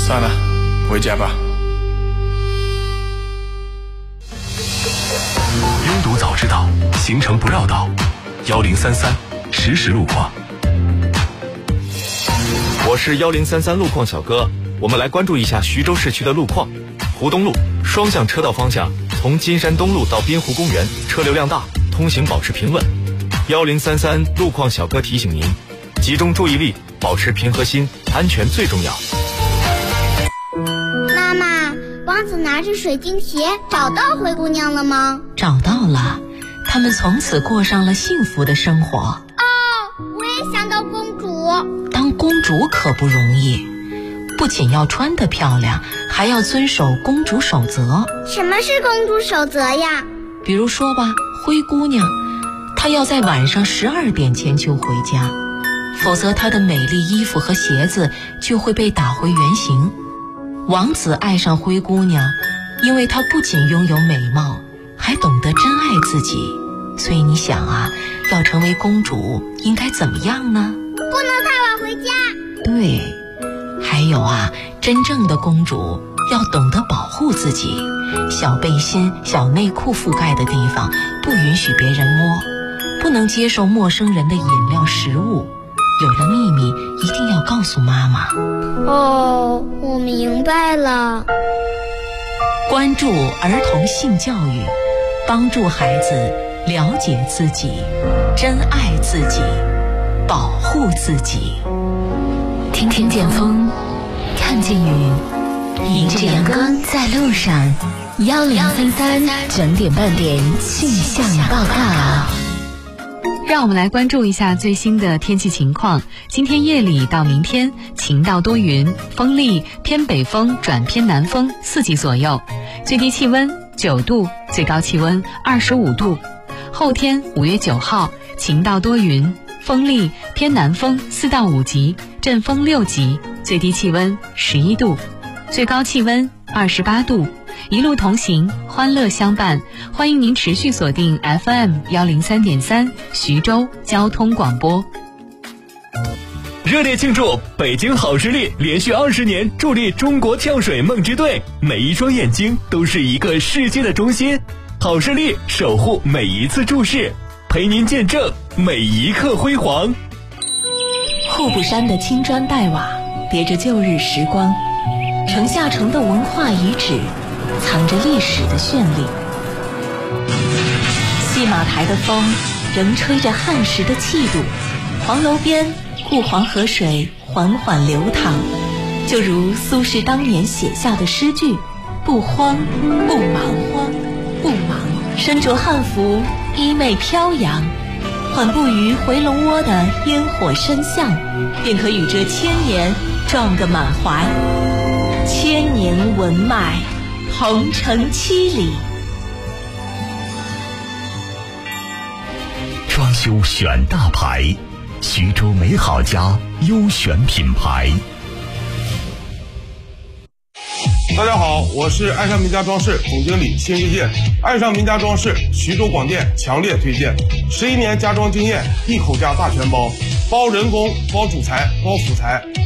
算了，回家吧。 拥堵早知道，行程不绕道。1033实时路况。 我是1033路况小哥，我们来关注一下徐州市区的路况。湖东路双向车道方向，从金山东路到滨湖公园，车流量大，通行保持平稳。1033路况小哥提醒您，集中注意力，保持平和心，安全最重要。 妈妈，王子拿着水晶鞋找到灰姑娘了吗？ 找到了，他们从此过上了幸福的生活。 哦，我也想当公主。 当公主可不容易，不仅要穿得漂亮，还要遵守公主守则。 什么是公主守则呀？ 比如说吧，灰姑娘，她要在晚上12点前就回家，否则她的美丽衣服和鞋子就会被打回原形。王子爱上灰姑娘，因为她不仅拥有美貌，还懂得珍爱自己。所以你想啊，要成为公主应该怎么样呢？ 不能太晚回家。 对，还有啊，真正的公主要懂得保护自己，小背心、小内裤覆盖的地方不允许别人摸，不能接受陌生人的饮料食物，有了秘密一定要告诉妈妈。 哦，我明白了。 关注儿童性教育，帮助孩子了解自己，珍爱自己，保护自己。 听见风，看见雨，迎着阳光在路上。1033整点半点气象报告。 让我们来关注一下最新的天气情况。今天夜里到明天晴到多云，风力偏北风转偏南风4级左右，最低气温9度，最高气温25度。后天5月9号晴到多云，风力偏南风4到5级，阵风6级，最低气温11度，最高气温28度。一路同行，欢乐相伴，欢迎您持续锁定 FM103.3 徐州交通广播。 热烈庆祝北京好视力连续20年助力中国跳水梦之队，每一双眼睛都是一个世界的中心。好视力守护每一次注视，陪您见证每一刻辉煌。 户部山的青砖黛瓦叠着旧日时光，城下城的文化遗址藏着历史的绚丽。戏马台的风仍吹着汉时的气度，黄楼边故黄河水缓缓流淌，就如苏轼当年写下的诗句：不慌不忙，不忙。身着汉服，衣袂飘扬，缓步于回龙窝的烟火深巷，便可与这千年撞个满怀。千年文脉，同城7里。 装修选大牌，徐州美好家优选品牌。 大家好，我是爱上名家装饰总经理辛日业。爱上名家装饰，徐州广电强烈推荐，11年家装经验，一口价大全包，包人工，包主材，包辅材。